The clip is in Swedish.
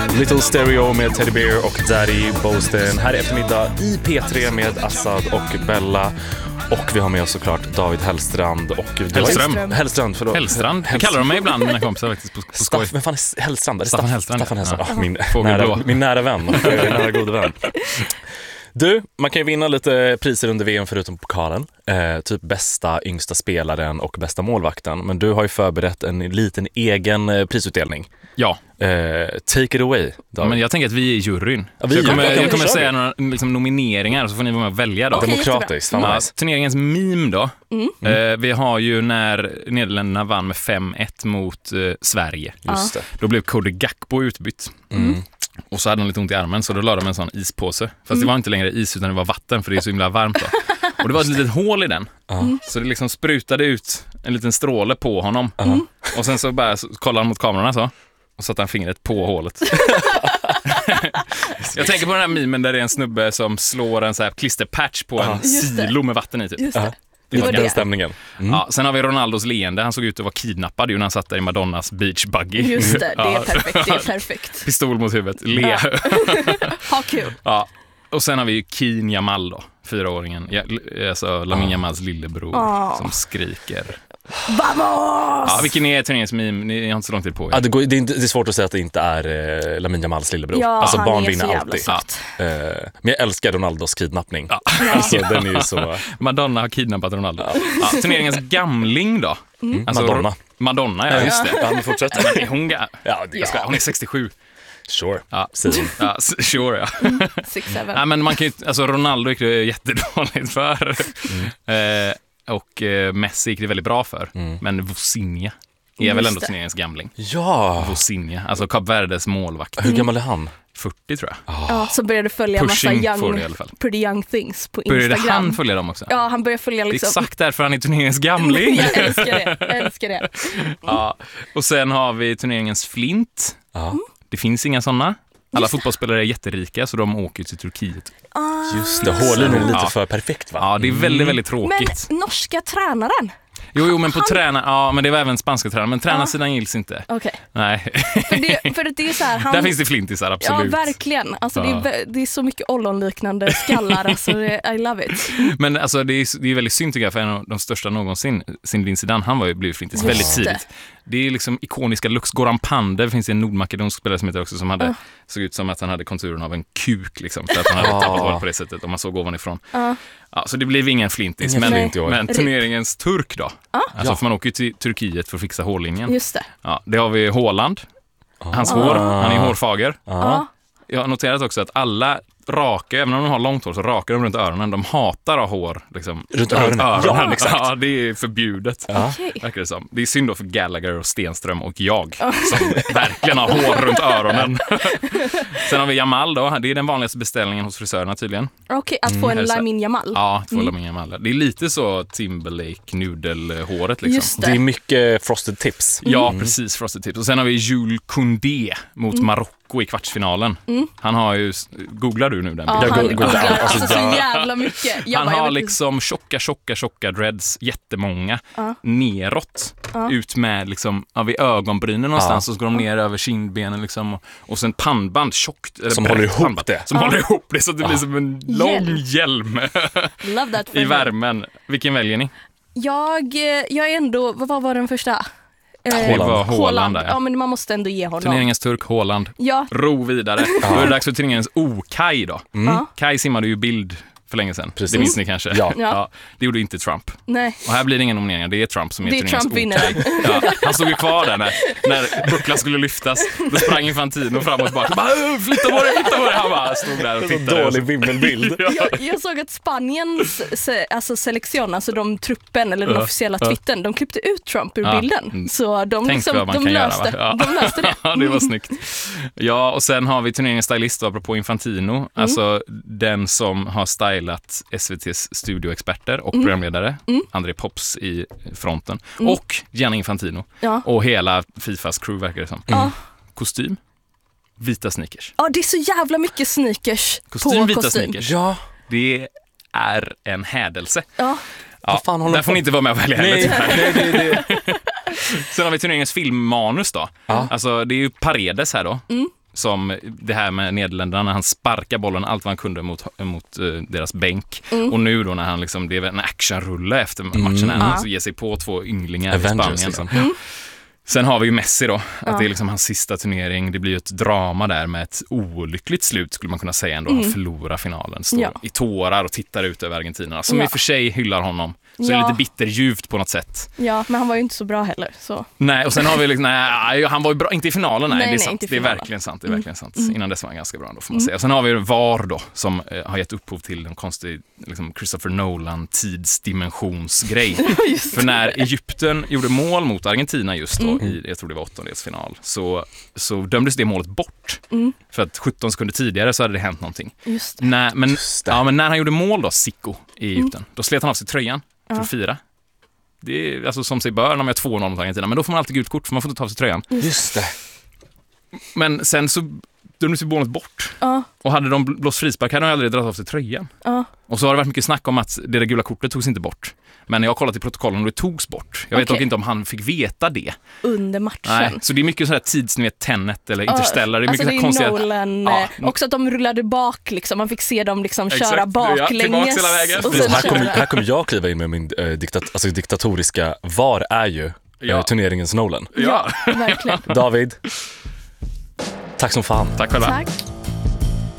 Little Stereo med Teddy Bear och Daddy Bosten här eftermiddag i P3 med Assad och Bella. Och vi har med oss såklart David Hellstrand och Hellstrand, förlåt. Hellstrand. Kallar de mig ibland, mina kompisar faktiskt på skoj. Men fan är Hellstrand? Staffan Hellstrand. Min nära vän. Nära gode vän. Du, man kan ju vinna lite priser under VM förutom pokalen. Typ bästa yngsta spelaren och bästa målvakten. Men du har ju förberett en liten egen prisutdelning. Ja. Take it away, David. Men jag tänker att vi är i juryn. Ja, jag kommer säga några liksom, nomineringar så får ni vara med och välja då. Okay, demokratiskt. Turneringens meme då. Vi har ju när Nederländerna vann med 5-1 mot Sverige. Just det. Då blev Cody Gakpo utbytt. Och så hade han lite ont i armen så då la de en sån ispåse. Fast det var inte längre is utan det var vatten för det är så himla varmt då. Och det var ett litet hål i den. Så det liksom sprutade ut en liten stråle på honom. Och sen så bara kollade han mot kamerorna så. Och satte han fingret på hålet. Jag tänker på den här memen där det är en snubbe som slår en så här klisterpatch på en silo med vatten i typ. Just det. Det var den stämningen. Ja, sen har vi Ronaldos leende. Han såg ut att vara kidnappad när han satt där i Madonnas beach buggy. Just det, det är perfekt. Pistol mot huvudet. Le. Ha kul. Ja. Och sen har vi ju Keane Yamal då, 4-åringen. Alltså Lamine Yamals lillebror som skriker. Vamos! Ja, vilken är turneringens meme? Ni har inte så lång tid på er. Ja, det är svårt att säga att det inte är Lamine Yamals lillebror. Ja, alltså han barn är vinner så alltid. Ja. Men jag älskar Ronaldos kidnappning. Alltså, den är ju så... Madonna har kidnappat Ronaldo. Ja, turneringens gamling då. Alltså, Madonna, ja just det. Ja, men fortsätt. Men hon är 67. Sure. Ja, sure, ja. 6-7. Nej, men man kan ju, alltså Ronaldo gick det jättedåligt för. Och Messi gick det väldigt bra för. Men Vozinha är väl ändå turneringens gamling. Ja. Vozinha, alltså Kap Verdes målvakt. Hur gammal är han? 40 tror jag. Ja, så började följa massa pretty young things på Instagram. Började han följa dem också? Ja, han började följa liksom... Det är exakt därför han är turneringens gamling. Jag älskar det. Ja. Och sen har vi turneringens flint. Det finns inga sådana. Alla fotbollsspelare är jätterika så de åker till Turkiet. Just det, hålen är lite för perfekt va? Ja, det är väldigt, väldigt tråkigt. Men norska tränaren? Jo, men på men det var även spanska tränaren. Men tränarsidan gills inte. Okej. Nej. För det är så här, där finns det flintisar, absolut. Ja, verkligen. Alltså, det är så mycket ollonliknande skallar. Alltså, I love it. Men alltså, det är väldigt synd tycker jag, för en av de största någonsin, Zinedine Zidane, han var ju blivit flintis väldigt tidigt. Det är liksom ikoniska looks. Goran Pandev finns en nordmakedonsk spelare som heter också, som såg ut som att han hade konturen av en kuk liksom, för att han hade tappat håret på det sättet om man såg ovanifrån. Ja, så det blev ingen flintis, men turneringens turk då. Alltså för man åker ju till Turkiet för att fixa hårlinjen. Just det. Ja, det har vi Haaland. Hans hår, han är hårfager. Jag har noterat också att alla rakar, även om de har långt hår så rakar de runt öronen. De hatar att ha hår liksom, runt öronen. Ja, exakt. Ja, det är förbjudet. Verkar det som. Det är synd då för Gallagher och Stenström och jag som verkligen har hår runt öronen. Sen har vi Yamal då. Det är den vanligaste beställningen hos frisörerna tydligen. Okej, att få en Lamine Yamal. Ja, att få Lamine Yamal. Det är lite så Timberlake nudelhåret liksom. Just det är mycket Frosted Tips. Ja, precis, Frosted Tips. Och sen har vi Jules Koundé mot Marocko i kvartsfinalen. Han har ju, googlar du nu den? Ja, han googlar alltså så jävla mycket. Han har liksom tjocka dreads, jättemånga, neråt, ut med liksom, vid ögonbrynen någonstans, så går de ner över kindbenen liksom, och sen pannband, tjockt. Som håller ihop det. Som håller ihop det så att det blir som en lång hjälm. Love that i värmen. Vilken väljer ni? Jag är ändå, vad var den första? Haaland. Ja, men man måste ändå ge honom. Turneringens turk, Haaland. Ja. Ro vidare. Då är det dags för turneringens Kai då. Kai simmade ju bild för länge sedan. Precis. Det minns ni kanske. Ja. Det gjorde inte Trump. Nej. Och här blir det inga nomineringar. Det är Trump som är turneringens Trump vinner. Ja, han stod ju kvar där när bucklan skulle lyftas. Då sprang Infantino fram och tillbaka. Flytta på det. Han bara stod där och tittade. Dålig vimmelbild. Jag såg att Spaniens selektion, alltså de truppen eller den officiella twittern, de klippte ut Trump ur bilden. Så de löste det. Ja, det var snyggt. Ja, och sen har vi turneringens stylist apropå Infantino. Alltså den som har stylat SVT:s studioexperter och programledare. André Pops i fronten. Och Gianni Infantino. Och hela Fifas crew verkar det som. Kostym. Vita sneakers. Ja, det är så jävla mycket sneakers på vita sneakers. Ja. Det är en hädelse. Ja. Där får ni inte vara med och välja heller. Sen har vi turneringens filmmanus då. Alltså det är ju Paredes här då. som det här med Nederländerna när han sparkar bollen allt vad han kunde mot deras bänk. Och nu då när han liksom, det är en actionrulle efter matchen när han ger sig på 2 ynglingar Avengers, i Spanien. Sen har vi ju Messi då, att det är liksom hans sista turnering. Det blir ju ett drama där med ett olyckligt slut skulle man kunna säga ändå. Han förlorar finalen, står i tårar och tittar ut över Argentina. Som i och för sig hyllar honom. Så det är lite bitterljuvt på något sätt. Ja, men han var ju inte så bra heller. Så. Nej, och sen har vi liksom, han var ju bra, inte i finalen, det är sant. Det är verkligen sant, det är verkligen sant. Innan dess var han ganska bra då, får man säga. Och sen har vi VAR då, som har gett upphov till en konstig liksom Christopher Nolan tidsdimensionsgrej. För när Egypten gjorde mål mot Argentina just då, jag tror det var 8-delsfinal, så dömdes det målet bort. För att 17 sekunder tidigare så hade det hänt någonting. Just det. Men när han gjorde mål då, Zico i Egypten, då slet han av sig tröjan för att fira. Det är alltså som sig bör när man gör 2-0 mot Argentina, men då får man alltid gult kort för man får inte ta av sig tröjan. Just det. Men sen så dömdes ju målet bort. Och hade de blåst frispark hade de aldrig dragit av sig tröjan. Och så har det varit mycket snack om att det där gula kortet togs inte bort. Men jag har kollat i protokollen och det togs bort. Jag vet dock inte om han fick veta det. Under matchen. Nej, så det är mycket sådär tids, ni vet, Tenet eller Interstellar. Det är mycket alltså det är konstiga... Nolan, också att de rullade bak liksom. Man fick se dem liksom köra baklänges. Här kommer jag kliva in med min diktatoriska VAR är ju turneringens Nolan. Ja, verkligen. David, tack som fan. Tack själva. Tack.